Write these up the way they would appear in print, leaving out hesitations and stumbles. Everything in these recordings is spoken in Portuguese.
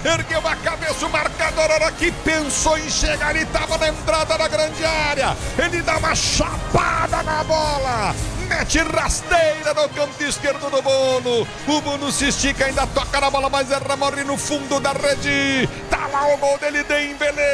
ergueu a cabeça, o marcador era que pensou em chegar e estava na entrada da grande área. Ele dá uma chapada na bola, mete rasteira no canto esquerdo do Bono. O Bono se estica, ainda toca na bola, mas erra, morre no fundo da rede. Tá lá o gol dele, Dembélé,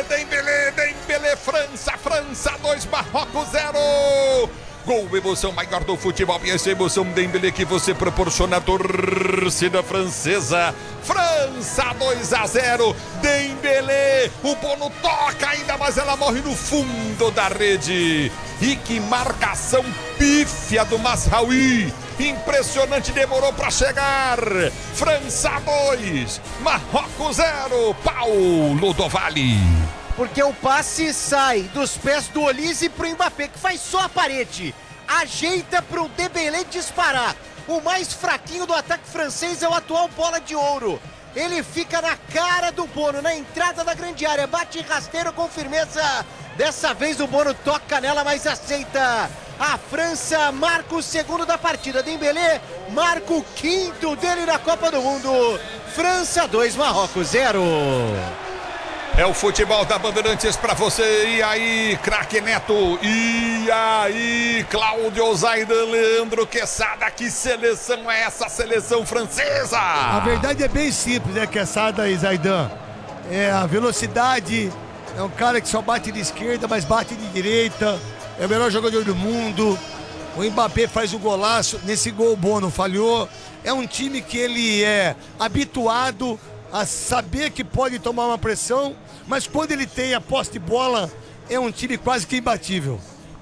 França 2, Marrocos 0. Gol, emoção maior do futebol, e essa emoção Dembélé que você proporciona à torcida francesa. França 2-0, Dembélé, o Bono toca ainda, mas ela morre no fundo da rede. E que marcação pífia do Mazraoui, impressionante, demorou para chegar. França 2, Marrocos 0, Paulo do Vale. Porque o passe sai dos pés do Olise pro Mbappé, que faz só a parede. Ajeita pro Dembélé disparar. O mais fraquinho do ataque francês é o atual bola de ouro. Ele fica na cara do Bono, na entrada da grande área. Bate rasteiro com firmeza. Dessa vez o Bono toca nela, mas aceita. A França marca o segundo da partida. Dembélé marca o quinto dele na Copa do Mundo. França 2, Marrocos 0. É o futebol da Bandeirantes pra você. E aí, craque Neto? E aí, Cláudio Zaidan, Leandro Quesada? Que seleção é essa, seleção francesa? A verdade é bem simples, né, Quesada e Zaidan? É a velocidade, é um cara que só bate de esquerda, mas bate de direita. É o melhor jogador do mundo. O Mbappé faz o golaço. Nesse gol o Bono falhou. É um time que ele é habituado a saber que pode tomar uma pressão, mas quando ele tem a posse de bola, é um time quase que imbatível.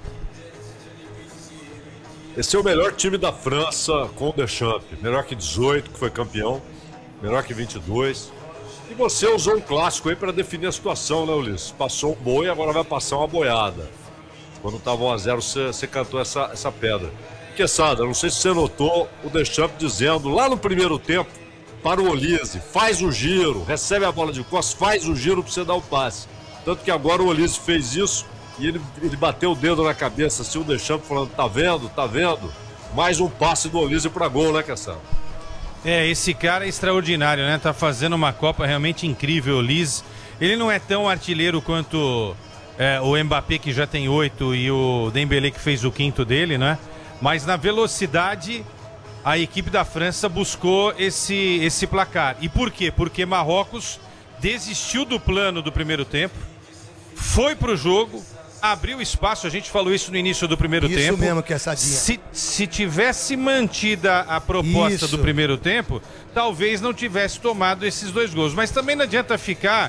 Esse é o melhor time da França com o Deschamps. Melhor que 18, que foi campeão. Melhor que 22. E você usou um clássico aí para definir a situação, né, Ulisses? Passou um boi, agora vai passar uma boiada. Quando estava 1-0, você cantou essa pedra. Quesada, não sei se você notou o Deschamps dizendo lá no primeiro tempo para o Olise: faz o giro, recebe a bola de costas, faz o giro para você dar o passe. Tanto que agora o Olise fez isso e ele bateu o dedo na cabeça, assim, o Deschamps falando: tá vendo? Mais um passe do Olise para gol, né, Quesada? Esse cara é extraordinário, né? Tá fazendo uma Copa realmente incrível, o Olise. Ele não é tão artilheiro quanto o Mbappé, que já tem 8, e o Dembélé, que fez o quinto dele, né? Mas na velocidade, a equipe da França buscou esse placar. E por quê? Porque Marrocos desistiu do plano do primeiro tempo, foi pro jogo, abriu espaço. A gente falou isso no início do primeiro tempo. Isso mesmo, Quessadinha. Se tivesse mantida a proposta do primeiro tempo, talvez não tivesse tomado esses 2 gols. Mas também não adianta ficar